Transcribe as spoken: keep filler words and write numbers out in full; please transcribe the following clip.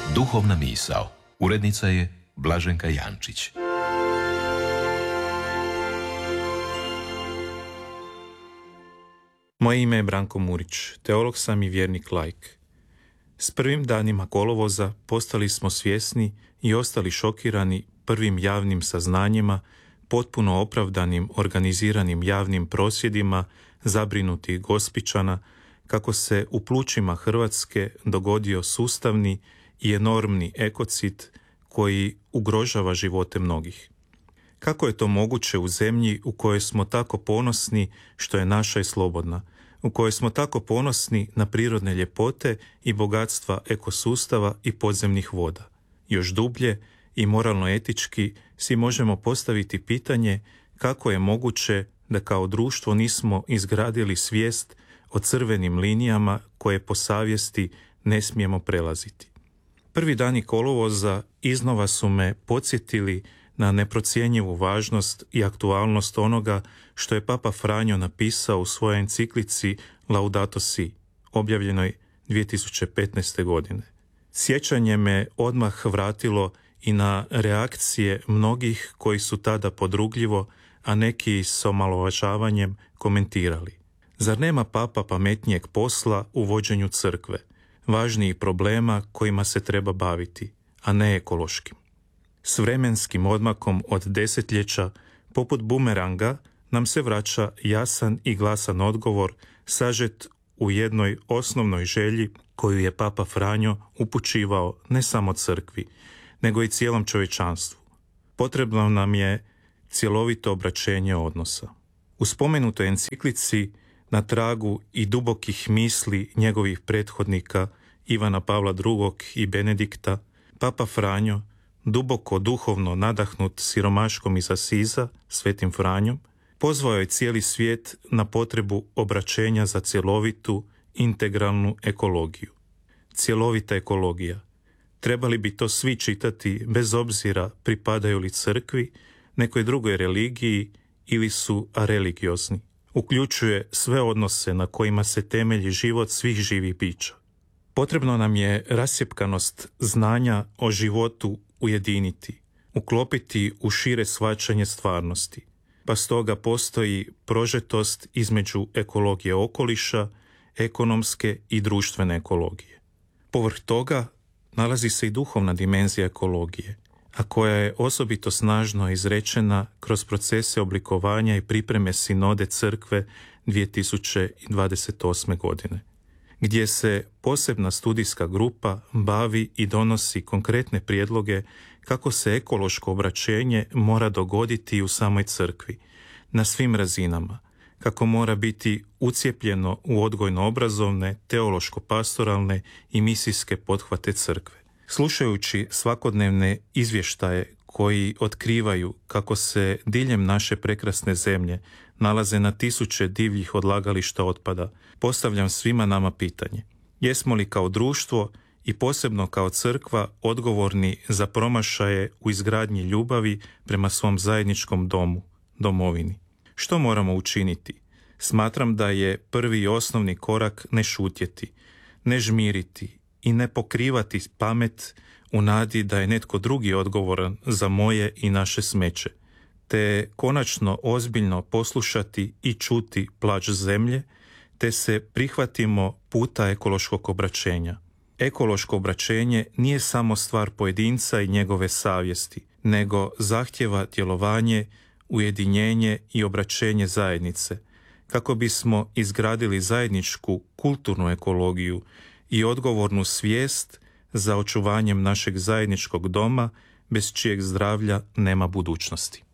Duhovna misao. Urednica je Blaženka Jančić. Moje ime je Branko Murić, teolog sam i vjernik laik. S prvim danima kolovoza postali smo svjesni i ostali šokirani prvim javnim saznanjima, potpuno opravdanim organiziranim javnim prosvjedima zabrinutih Gospićana, kako se u plućima Hrvatske dogodio sustavni i enormni ekocid koji ugrožava živote mnogih. Kako je to moguće u zemlji u kojoj smo tako ponosni što je naša i slobodna, u kojoj smo tako ponosni na prirodne ljepote i bogatstva ekosustava i podzemnih voda? Još dublje i moralno-etički si možemo postaviti pitanje kako je moguće da kao društvo nismo izgradili svijest o crvenim linijama koje po savjesti ne smijemo prelaziti. Prvi dani kolovoza iznova su me podsjetili na neprocjenjivu važnost i aktualnost onoga što je Papa Franjo napisao u svojoj enciklici Laudato Si, objavljenoj dvije tisuće petnaeste. godine. Sjećanje me odmah vratilo i na reakcije mnogih koji su tada podrugljivo, a neki s omalovažavanjem komentirali. Zar nema Papa pametnijeg posla u vođenju crkve, važnijih problema kojima se treba baviti, a ne ekološkim? S vremenskim odmakom od desetljeća, poput bumeranga, nam se vraća jasan i glasan odgovor sažet u jednoj osnovnoj želji koju je Papa Franjo upućivao ne samo crkvi, nego i cijelom čovječanstvu. Potrebno nam je cjelovito obraćenje odnosa. U spomenutoj enciklici, na tragu i dubokih misli njegovih prethodnika Ivana Pavla drugog. I Benedikta, Papa Franjo, duboko duhovno nadahnut siromaškom iz Asiza, svetim Franjom, pozvao je cijeli svijet na potrebu obraćenja za cjelovitu, integralnu ekologiju. Cjelovita ekologija. Trebali bi to svi čitati bez obzira pripadaju li crkvi, nekoj drugoj religiji ili su areligiozni. Uključuje sve odnose na kojima se temelji život svih živih bića. Potrebno nam je rascjepkanost znanja o životu ujediniti, uklopiti u šire shvaćanje stvarnosti, pa stoga postoji prožetost između ekologije okoliša, ekonomske i društvene ekologije. Povrh toga nalazi se i duhovna dimenzija ekologije, a koja je osobito snažno izrečena kroz procese oblikovanja i pripreme sinode crkve dvije tisuće dvadeset osme. godine, gdje se posebna studijska grupa bavi i donosi konkretne prijedloge kako se ekološko obraćenje mora dogoditi u samoj crkvi, na svim razinama, kako mora biti ucijepljeno u odgojno-obrazovne, teološko-pastoralne i misijske pothvate crkve. Slušajući svakodnevne izvještaje koji otkrivaju kako se diljem naše prekrasne zemlje nalaze na tisuće divljih odlagališta otpada, postavljam svima nama pitanje: jesmo li kao društvo i posebno kao crkva odgovorni za promašaje u izgradnji ljubavi prema svom zajedničkom domu, domovini? Što moramo učiniti? Smatram da je prvi i osnovni korak ne šutjeti, ne žmiriti i ne pokrivati pamet u nadi da je netko drugi odgovoran za moje i naše smeće, te konačno ozbiljno poslušati i čuti plać zemlje, te se prihvatimo puta ekološkog obraćenja. Ekološko obraćenje nije samo stvar pojedinca i njegove savjesti, nego zahtjeva djelovanje, ujedinjenje i obraćenje zajednice, kako bismo izgradili zajedničku kulturnu ekologiju i odgovornu svijest za očuvanjem našeg zajedničkog doma, bez čijeg zdravlja nema budućnosti.